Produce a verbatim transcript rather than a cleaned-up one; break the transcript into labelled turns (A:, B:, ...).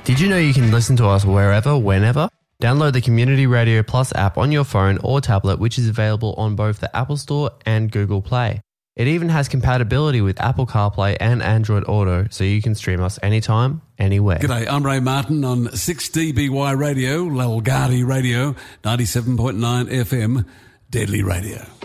A: Did you know you can listen to us wherever, whenever? Download the Community Radio Plus app on your phone or tablet, which is available on both the Apple Store and Google Play. It even has compatibility with Apple CarPlay and Android Auto, so you can stream us anytime, anywhere.
B: G'day, I'm Ray Martin on six D B Y Radio, Lalgadi Radio, ninety-seven point nine F M, Deadly Radio.